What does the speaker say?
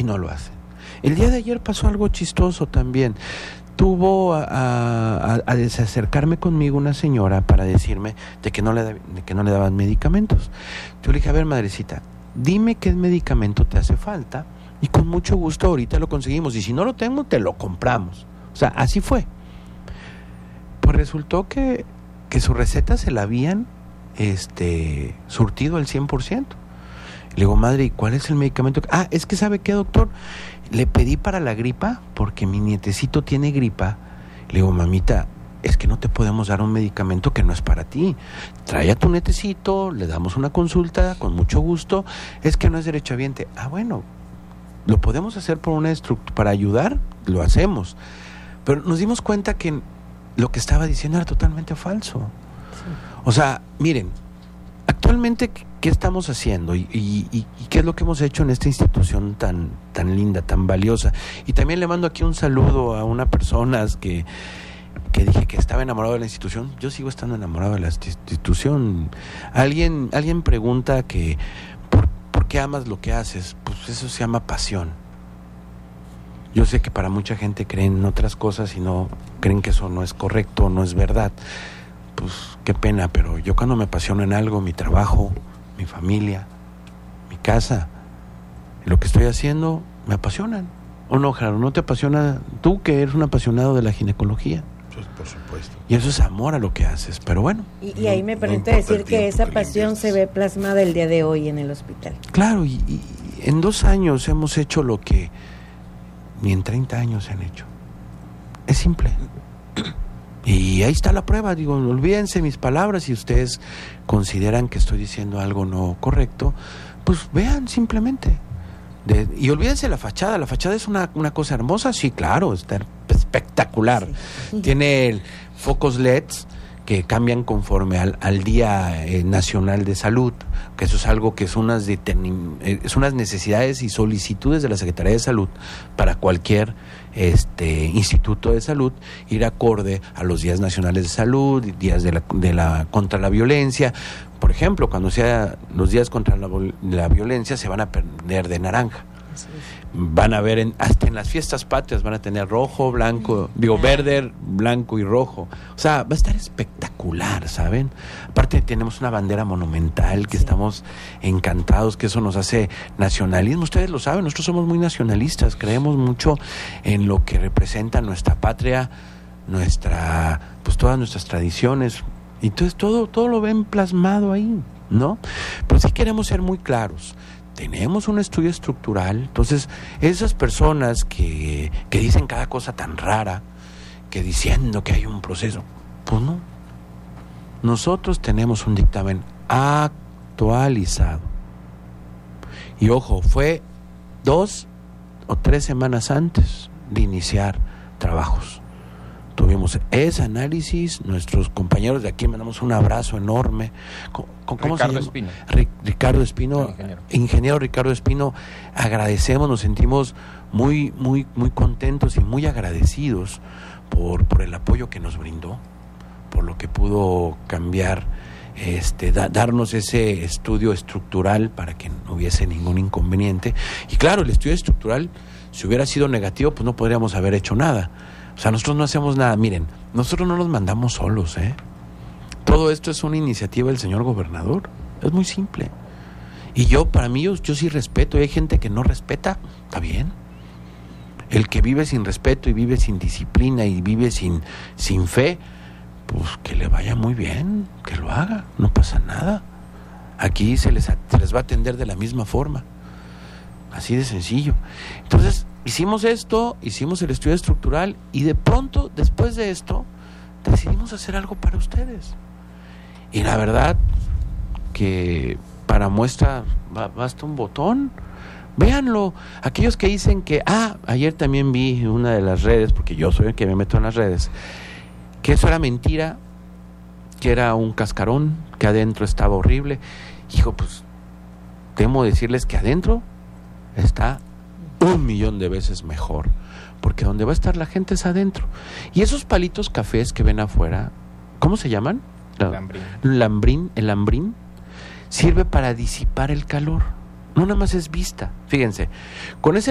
y no lo hacen. El día de ayer pasó algo chistoso también. Tuvo a desacercarme conmigo una señora para decirme de que no le daban medicamentos. Yo le dije, a ver, madrecita, dime qué medicamento te hace falta y con mucho gusto ahorita lo conseguimos, y si no lo tengo, te lo compramos. O sea, así fue. Pues resultó que su receta se la habían surtido al 100%. Le digo, madre, ¿y cuál es el medicamento? Es que ¿sabe qué, doctor? Le pedí para la gripa porque mi nietecito tiene gripa. Le digo, mamita, es que no te podemos dar un medicamento que no es para ti. Trae a tu nietecito, le damos una consulta con mucho gusto. Es que no es derechohabiente. Bueno, lo podemos hacer por para ayudar, lo hacemos. Pero nos dimos cuenta que lo que estaba diciendo era totalmente falso. Sí. O sea, miren, actualmente, ¿qué estamos haciendo? ¿Y qué es lo que hemos hecho en esta institución tan linda, tan valiosa? Y también le mando aquí un saludo a una persona que dije que estaba enamorado de la institución. Yo sigo estando enamorado de la institución. Alguien pregunta que ¿por qué amas lo que haces? Pues eso se llama pasión. Yo sé que para mucha gente creen en otras cosas y no creen que eso no es correcto, no es verdad. Pues qué pena, pero yo cuando me apasiono en algo, mi trabajo, mi familia, mi casa, lo que estoy haciendo, me apasionan. ¿O no, Gerardo? ¿No te apasiona tú, que eres un apasionado de la ginecología? Pues, por supuesto. Y eso es amor a lo que haces, pero bueno. Y ahí me permite decir que esa pasión se ve plasmada el día de hoy en el hospital. Claro, y en 2 años hemos hecho lo que ni en 30 años se han hecho. Es simple. Y ahí está la prueba. Digo, olvídense mis palabras. Si ustedes consideran que estoy diciendo algo no correcto, pues vean simplemente. Y olvídense la fachada. La fachada es una cosa hermosa. Sí, claro, está espectacular. Sí. Tiene focos LEDs que cambian conforme al Día Nacional de Salud, que eso es algo que es unas necesidades y solicitudes de la Secretaría de Salud para cualquier instituto de salud, ir acorde a los días nacionales de salud, días de la contra la violencia. Por ejemplo, cuando sea los días contra la violencia, se van a prender de naranja. Van a ver hasta en las fiestas patrias van a tener rojo, blanco, verde, blanco y rojo. O sea, va a estar espectacular, ¿saben? Aparte tenemos una bandera monumental que estamos encantados, que eso nos hace nacionalismo. Ustedes lo saben, nosotros somos muy nacionalistas, creemos mucho en lo que representa nuestra patria, pues todas nuestras tradiciones. Y entonces todo lo ven plasmado ahí, ¿no? Pero sí queremos ser muy claros. Tenemos un estudio estructural. Entonces esas personas que dicen cada cosa tan rara, que diciendo que hay un proceso, pues no. Nosotros tenemos un dictamen actualizado. Y ojo, fue 2 o 3 semanas antes de iniciar trabajos. Tuvimos ese análisis, nuestros compañeros de aquí mandamos un abrazo enorme. ¿Cómo Ricardo se llama? Espino. Ricardo Espino, ingeniero Ricardo Espino, agradecemos, nos sentimos muy, muy, muy contentos y muy agradecidos por el apoyo que nos brindó, por lo que pudo cambiar, darnos ese estudio estructural para que no hubiese ningún inconveniente. Y claro, el estudio estructural, si hubiera sido negativo, pues no podríamos haber hecho nada. O sea, nosotros no hacemos nada. Miren, nosotros no nos mandamos solos, Todo esto es una iniciativa del señor gobernador. Es muy simple. Y para mí, yo sí respeto. Y hay gente que no respeta, está bien. El que vive sin respeto y vive sin disciplina y vive sin fe, pues que le vaya muy bien, que lo haga, no pasa nada. Aquí se les va a atender de la misma forma. Así de sencillo. Entonces, hicimos esto, hicimos el estudio estructural y de pronto, después de esto, decidimos hacer algo para ustedes. Y la verdad que para muestra basta un botón. Véanlo. Aquellos que dicen que, ayer también vi una de las redes, porque yo soy el que me meto en las redes, que eso era mentira, que era un cascarón, que adentro estaba horrible. Hijo, pues temo decirles que adentro está 1,000,000 de veces mejor, porque donde va a estar la gente es adentro. Y esos palitos cafés que ven afuera, ¿cómo se llaman? El lambrín sirve para disipar el calor. No nada más es vista. Fíjense, con ese